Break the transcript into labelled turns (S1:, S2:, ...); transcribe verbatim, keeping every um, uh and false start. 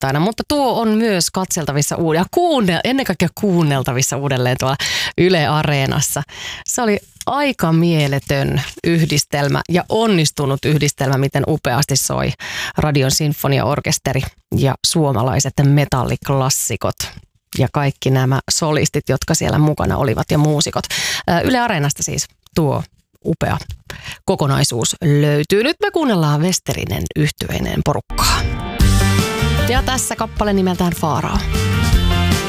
S1: torstaina, mutta tuo on myös katseltavissa uudelleen, kuunne, ennen kaikkea kuunneltavissa uudelleen tuolla Yle Areenassa. Se oli aika mieletön yhdistelmä ja onnistunut yhdistelmä, miten upeasti soi Radion sinfoniaorkesteri ja suomalaiset metalliklassikot. Ja kaikki nämä solistit, jotka siellä mukana olivat ja muusikot. Yle Areenasta siis tuo upea kokonaisuus löytyy. Nyt me kuunnellaan Westerinen yhtyeineen porukkaa. Ja tässä kappale nimeltään Faarao.